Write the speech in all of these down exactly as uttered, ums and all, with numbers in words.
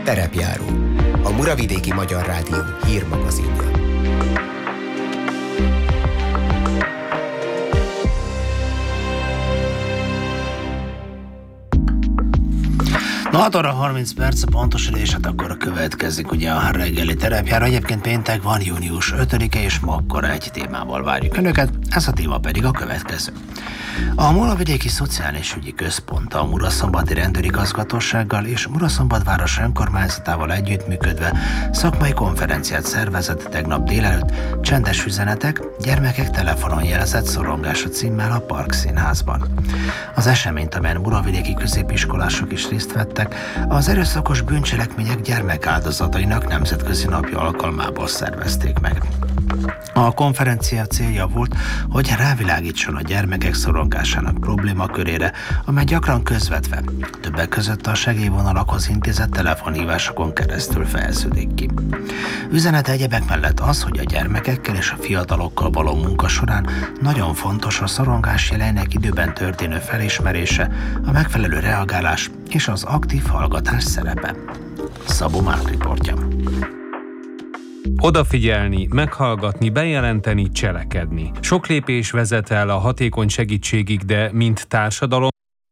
Terepjáró, a Muravidéki Magyar Rádió hírmagazinja. Na, hat óra harminc perc a pontos idő, és hát akkor következik ugye a reggeli terepjáró. Egyébként péntek van, június ötödike, és ma akkor egy témával várjuk önöket, ez a téma pedig a következő. A Muravidéki Szociális Ügyi Központ a Muraszombati Rendőrigazgatósággal és Muraszombat város önkormányzatával együttműködve szakmai konferenciát szervezett tegnap délelőtt Csendes üzenetek, gyermekek telefonon jelezett szorongása címmel a Parkszínházban. Az eseményt, amelyen muravidéki középiskolások is részt vettek, az erőszakos bűncselekmények gyermekáldozatainak nemzetközi napja alkalmából szervezték meg. A konferencia célja volt, hogy rávilágítson a gyermekek szorongásának problémakörére, amely gyakran közvetve, többek között a segélyvonalakhoz intézett telefonhívásokon keresztül fejeződik ki. Üzenete egyebek mellett az, hogy a gyermekekkel és a fiatalokkal való munka során nagyon fontos a szorongás jeleinek időben történő felismerése, a megfelelő reagálás és az aktív hallgatás szerepe. Szabó Márk riportja. Odafigyelni, meghallgatni, bejelenteni, cselekedni. Sok lépés vezet el a hatékony segítségig, de mint társadalom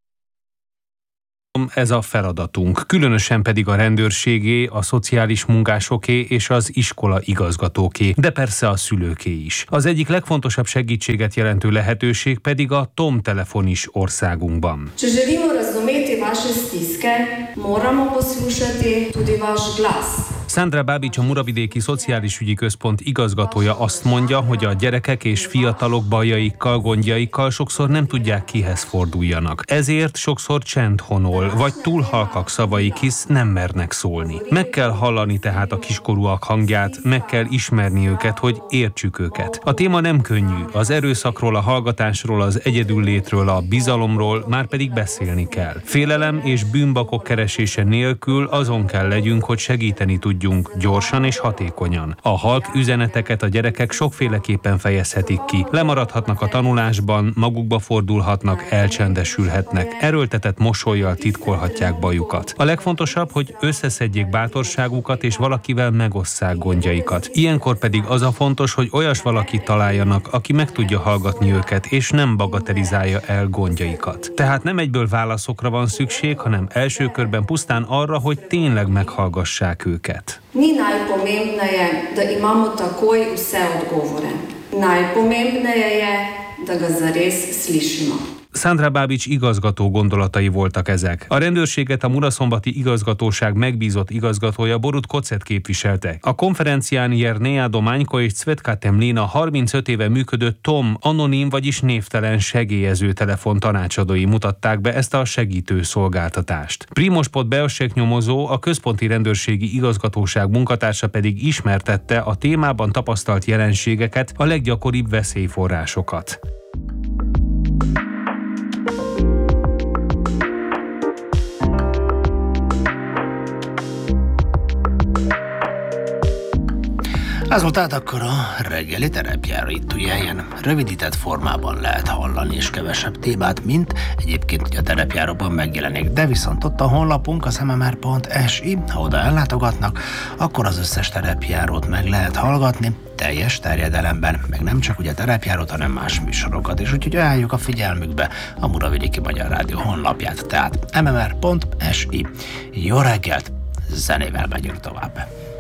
ez a feladatunk, különösen pedig a rendőrségé, a szociális munkásoké és az iskola igazgatóké, de persze a szülőké is. Az egyik legfontosabb segítséget jelentő lehetőség pedig a Tom telefon is országunkban. Če želimo razumeti vaše stiske, moramo poslušati tudi vaš glas. Sandra Bábics, a Muravidéki Szociális Ügyi Központ igazgatója azt mondja, hogy a gyerekek és fiatalok bajaikkal, gondjaikkal sokszor nem tudják, kihez forduljanak. Ezért sokszor csend honol, vagy túl halkak szavaik, hisz nem mernek szólni. Meg kell hallani tehát a kiskorúak hangját, meg kell ismerni őket, hogy értsük őket. A téma nem könnyű, az erőszakról, a hallgatásról, az egyedüllétről, a bizalomról már pedig beszélni kell. Félelem és bűnbakok keresése nélkül azon kell legyünk, hogy segíteni tudjunk gyorsan és hatékonyan. A halk üzeneteket a gyerekek sokféleképpen fejezhetik ki. Lemaradhatnak a tanulásban, magukba fordulhatnak, elcsendesülhetnek, erőltetett mosollyal titkolhatják bajukat. A legfontosabb, hogy összeszedjék bátorságukat és valakivel megosszák gondjaikat. Ilyenkor pedig az a fontos, hogy olyas valakit találjanak, aki meg tudja hallgatni őket és nem bagatelizálja el gondjaikat. Tehát nem egyből válaszokra van szükség, hanem első körben pusztán arra, hogy tényleg meghallgassák őket. Ni najpomembneje, da imamo takoj vse odgovore. Najpomembneje je, da ga zares slišimo. Sandra Bábics igazgató gondolatai voltak ezek. A rendőrséget a Muraszombati Igazgatóság megbízott igazgatója Borut Kocet képviselte. A konferencián Jernea Dományko és Cvetka Temlina harmincöt éve működő Tom anonim, vagyis névtelen segélyező telefon tanácsadói mutatták be ezt a segítő szolgáltatást. Primoz Podbeosek nyomozó, a Központi Rendőrségi Igazgatóság munkatársa pedig ismertette a témában tapasztalt jelenségeket, a leggyakoribb veszélyforrásokat. Ez volt át akkor a reggeli terepjáró itt Újhelyen. Rövidített formában lehet hallani és kevesebb témát, mint egyébként ugye a terepjáróban megjelenik. De viszont ott a honlapunk, az em em er pont es i, ha oda ellátogatnak, akkor az összes terepjárót meg lehet hallgatni, teljes terjedelemben, meg nem csak ugye terepjárót, hanem más műsorokat is. Úgyhogy ajánljuk a figyelmükbe a Muravidéki Magyar Rádió honlapját, tehát em em er pont es i. Jó reggelt, zenével megyünk tovább.